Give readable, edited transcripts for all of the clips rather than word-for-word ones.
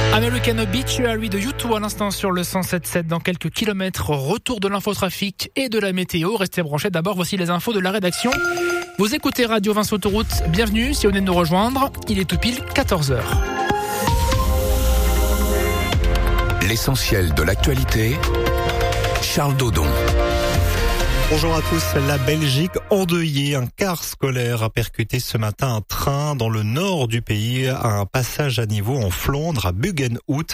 American Obituary de U2 à l'instant sur le 107.7 dans quelques kilomètres. Retour de l'infotrafic et de la météo. Restez branchés. D'abord, voici les infos de la rédaction. Vous écoutez Radio Vinci Autoroute. Bienvenue si vous venez de nous rejoindre. Il est tout pile 14h. L'essentiel de l'actualité. Charles Dodon. Bonjour à tous. La Belgique endeuillée. Un car scolaire a percuté ce matin un train dans le nord du pays à un passage à niveau en Flandre, à Buggenhout.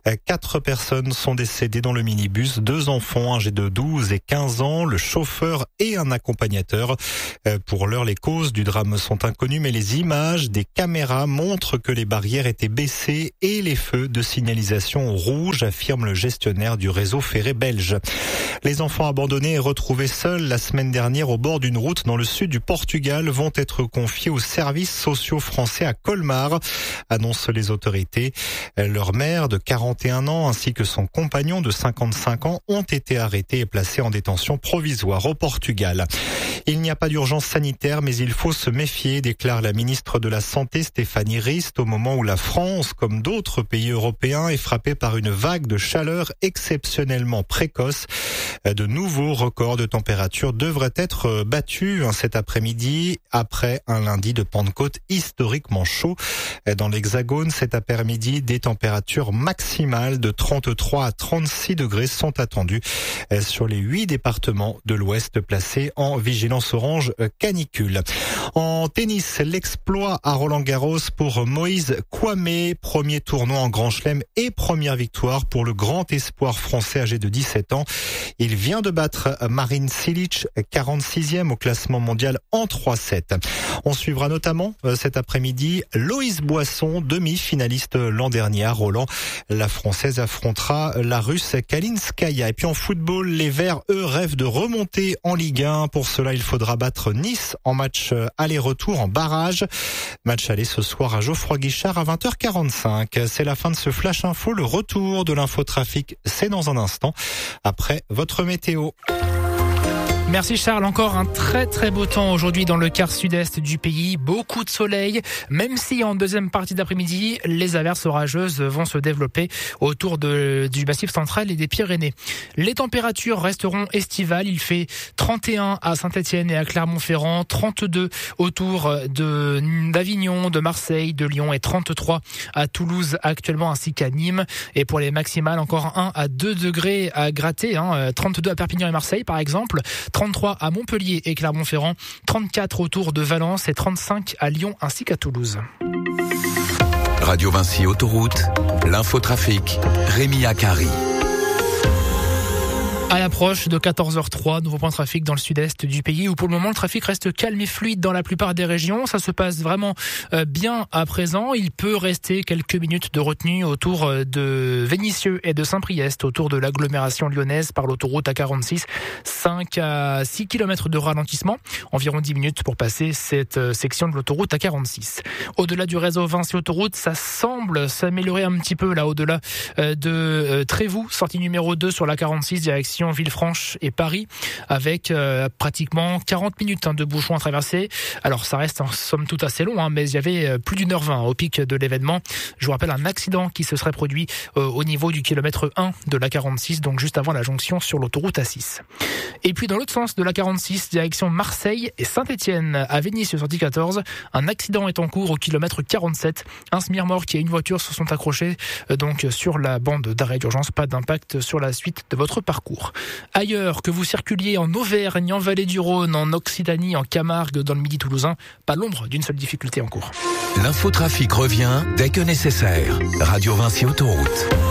4 personnes sont décédées dans le minibus. 2 enfants âgés de 12 et 15 ans, le chauffeur et un accompagnateur. Pour l'heure, les causes du drame sont inconnues, mais les images des caméras montrent que les barrières étaient baissées et les feux de signalisation rouge, affirme le gestionnaire du réseau ferré belge. Les enfants abandonnés et retrouvés seuls la semaine dernière au bord d'une route dans le sud du Portugal vont être confiés aux services sociaux français à Colmar, annoncent les autorités. Leur mère de 41 ans ainsi que son compagnon de 55 ans ont été arrêtés et placés en détention provisoire au Portugal. Il n'y a pas d'urgence sanitaire, mais il faut se méfier, déclare la ministre de la Santé Stéphanie Rist, au moment où la France, comme d'autres pays européens, est frappée par une vague de chaleur exceptionnellement précoce. De nouveaux records de température devraient être battus cet après-midi après un lundi de Pentecôte historiquement chaud. Dans l'Hexagone, cet après-midi, des températures maximales de 33 à 36 degrés sont attendues sur les 8 départements de l'Ouest placés en vigilance orange canicule. En tennis, l'exploit à Roland-Garros pour Moïse Kouamé, premier tournoi en Grand Chelem et première victoire pour le grand espoir français âgé de 17 ans. Il vient de battre Marin Cilic, 46e au classement mondial en 3-7. On suivra notamment cet après-midi Loïs Boisson, demi-finaliste l'an dernier à Roland. La Française affrontera la Russe Kalinskaya. Et puis en football, les Verts, eux, rêvent de remonter en Ligue 1. Pour cela, il faudra battre Nice en match aller-retour en barrage. Match aller ce soir à Geoffroy-Guichard à 20h45. C'est la fin de ce Flash Info. Le retour de l'infotrafic, c'est dans un instant. Après votre météo. Merci Charles, encore un très très beau temps aujourd'hui dans le quart sud-est du pays, beaucoup de soleil, même si en deuxième partie d'après-midi, les averses orageuses vont se développer autour du massif central et des Pyrénées. Les températures resteront estivales, il fait 31 à Saint-Étienne et à Clermont-Ferrand, 32 autour d'Avignon, de Marseille, de Lyon et 33 à Toulouse actuellement ainsi qu'à Nîmes. Et pour les maximales, encore 1 à 2 degrés à gratter, 32 à Perpignan et Marseille par exemple, 33 à Montpellier et Clermont-Ferrand, 34 autour de Valence et 35 à Lyon ainsi qu'à Toulouse. Radio Vinci Autoroute, l'infotrafic, Rémi Akari. À l'approche de 14h03, nouveau point de trafic dans le sud-est du pays où pour le moment le trafic reste calme et fluide dans la plupart des régions. Ça se passe vraiment bien à présent. Il peut rester quelques minutes de retenue autour de Vénissieux et de Saint-Priest, autour de l'agglomération lyonnaise par l'autoroute A46. 5 à 6 km de ralentissement, environ 10 minutes pour passer cette section de l'autoroute A46. Au-delà du réseau Vinci Autoroute, ça semble s'améliorer un petit peu là au-delà de Trévoux, sortie numéro 2 sur l'A46, direction Villefranche et Paris, avec pratiquement 40 minutes de bouchons à traverser. Alors ça reste en somme toute assez long, mais il y avait plus d'1 h 20 au pic de l'événement. Je vous rappelle un accident qui se serait produit au niveau du kilomètre 1 de l'A46, donc juste avant la jonction sur l'autoroute A6. Et puis dans l'autre sens de l'A46, direction Marseille et Saint-Étienne, à Vénissieux, sortie 14, un accident est en cours au kilomètre 47. Un semi-remorque et une voiture se sont accrochés donc sur la bande d'arrêt d'urgence. Pas d'impact sur la suite de votre parcours. Ailleurs, que vous circuliez en Auvergne, en Vallée du Rhône, en Occitanie, en Camargue, dans le Midi toulousain, pas l'ombre d'une seule difficulté en cours. L'infotrafic revient dès que nécessaire. Radio Vinci Autoroute.